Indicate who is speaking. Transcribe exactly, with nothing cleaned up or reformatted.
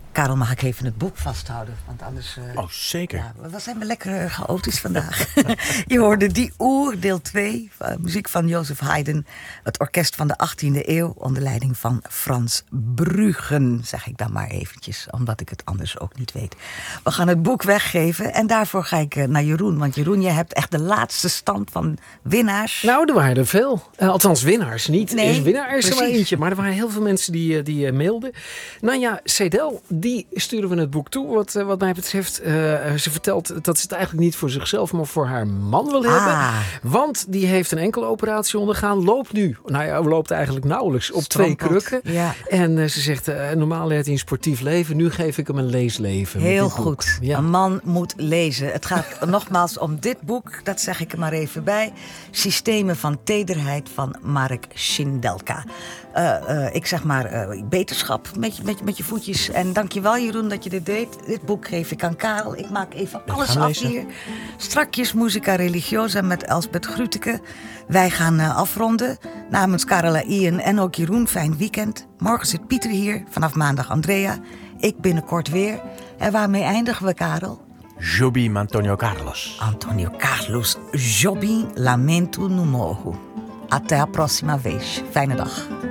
Speaker 1: Karel, mag ik even het boek vasthouden? Want anders... Uh,
Speaker 2: oh, zeker.
Speaker 1: Ja, we zijn we lekker chaotisch vandaag. Je hoorde Die Oer, deel twee. Uh, muziek van Joseph Haydn. Het orkest van de achttiende eeuw. Onder leiding van Frans Bruggen. Zeg ik dan maar eventjes. Omdat ik het anders ook niet weet. We gaan het boek weggeven. En daarvoor ga ik uh, naar Jeroen. Want Jeroen, je hebt echt de laatste stand van winnaars.
Speaker 3: Nou, er waren er veel. Uh, althans, winnaars niet.
Speaker 1: Nee,
Speaker 3: is winnaar is er maar
Speaker 1: precies.
Speaker 3: eentje. Maar er waren heel veel mensen die, die uh, mailden. Nou ja, Cedel, die sturen we het boek toe. Wat, uh, wat mij betreft, uh, ze vertelt dat ze het eigenlijk niet voor zichzelf, maar voor haar man wil
Speaker 1: Ah.
Speaker 3: hebben. Want die heeft een enkele operatie ondergaan. Loopt nu, nou ja, loopt eigenlijk nauwelijks op twee
Speaker 1: Strompelt.
Speaker 3: krukken.
Speaker 1: Ja.
Speaker 3: En uh, ze zegt, uh, normaal leidt hij een sportief leven. Nu geef ik hem een leesleven. met
Speaker 1: Heel
Speaker 3: dit boek.
Speaker 1: goed.
Speaker 3: Ja.
Speaker 1: Een man moet lezen. Het gaat nogmaals om dit boek. Dat zeg ik er maar even bij. Systemen van tederheid van Marek Schindelka. Uh, uh, ik zeg maar uh, beterschap met je, met, je, met je voetjes. En dankjewel Jeroen dat je dit deed. Dit boek geef ik aan Karel. Ik maak even
Speaker 3: We
Speaker 1: alles
Speaker 3: gaan
Speaker 1: af
Speaker 3: lezen.
Speaker 1: hier. Strakjes Musica Religiosa met Elsbeth Grütke. Wij gaan uh, afronden. Namens Carola Ian en ook Jeroen, fijn weekend. Morgen zit Pieter hier, vanaf maandag Andrea. Ik binnenkort weer. En waarmee eindigen we, Karel?
Speaker 2: Jobim Antonio Carlos.
Speaker 1: Antonio Carlos Jobim Lamento no Morro. Até a próxima vez. Fijne dag.